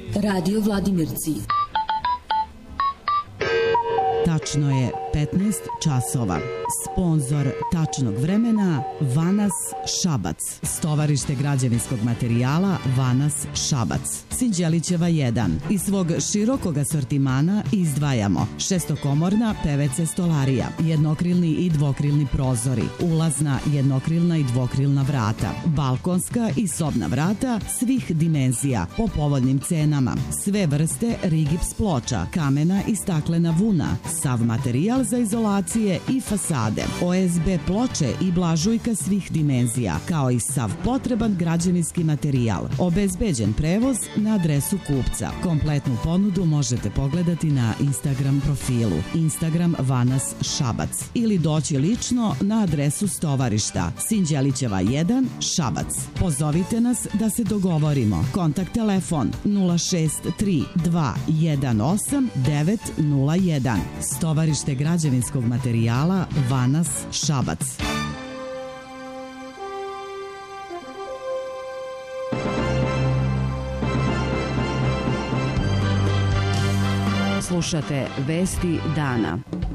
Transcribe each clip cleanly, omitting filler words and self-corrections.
Radio Vladimirci. Tačno je 15 časova. Sponzor tačnog vremena Vanas Šabac. Stovarište građevinskog materijala Vanas Šabac. Sinđelićeva 1. Iz svog širokog asortimana izdvajamo šestokomorna PVC stolarija, jednokrilni i dvokrilni prozori, ulazna, jednokrilna i dvokrilna vrata, balkonska i sobna vrata svih dimenzija po povoljnim cenama, sve vrste rigips ploča, kamena i staklena vuna, sav materijal za izolacije i fasade, OSB ploče i blažujka svih dimenzija, kao i sav potreban građevinski materijal. Obezbeđen prevoz na adresu kupca. Kompletnu ponudu možete pogledati na Instagram profilu Instagram Vanas Šabac ili doći lično na adresu stovarišta Sinđelićeva 1 Šabac. Pozovite nas da se dogovorimo. Kontakt telefon 063 218 901. Stovarište građevinskog materijala Vanas Šabac. Slušate Vesti dana.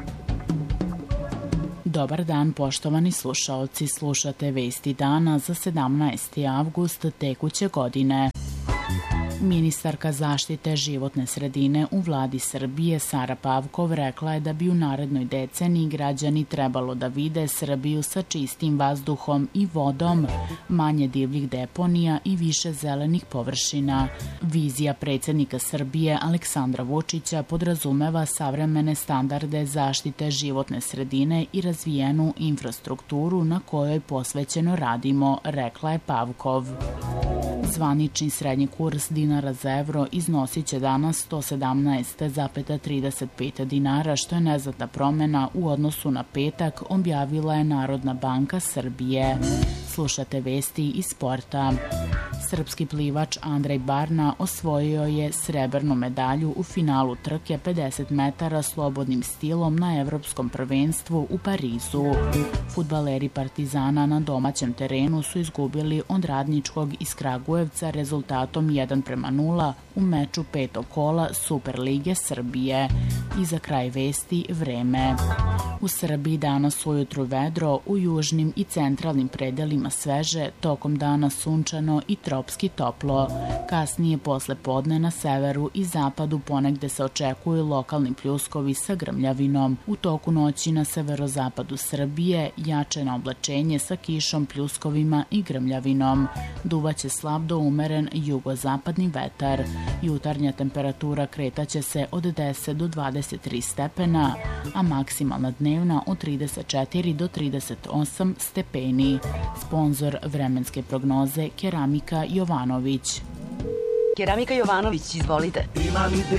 Dobar dan, poštovani slušaoci. Slušate Vesti dana za 17. avgust tekuće godine. Ministarka zaštite životne sredine u vladi Srbije Sara Pavkov rekla je da bi u narednoj deceniji građani trebalo da vide Srbiju sa čistim vazduhom i vodom, manje divljih deponija i više zelenih površina. Vizija predsjednika Srbije Aleksandra Vučića podrazumeva savremene standarde zaštite životne sredine i razvijenu infrastrukturu na kojoj posvećeno radimo, rekla je Pavkov. Zvanični srednji kurs dinara za evro iznosit će danas 117,35 dinara, što je neznatna promjena u odnosu na petak, objavila je Narodna banka Srbije. Slušate vesti iz sporta. Srpski plivač Andrej Barna osvojio je srebrnu medalju u finalu trke 50 metara slobodnim stilom na Evropskom prvenstvu u Parizu. Fudbaleri Partizana na domaćem terenu su izgubili od Radničkog iz Kragujevca rezultatom 1:0 u meču petog kola Superlige Srbije. I za kraj vesti vreme. U Srbiji danas ujutru vedro, u južnim i centralnim predelima sveže, tokom dana sunčano i tropski toplo. Kasnije posle podne na severu i zapadu ponegde se očekuju lokalni pljuskovi sa grmljavinom. U toku noći na severozapadu Srbije jačeno oblačenje sa kišom, pljuskovima i grmljavinom. Duvaće slab do umeren jugozapadni vetar. Jutarnja temperatura kretaće se od 10 do 23 stepena, a maksimalna dnevna od 34 do 38 stepeni. Sponzor vremenske prognoze Keramika Jovanović. Keramika Jovanović, izvolite.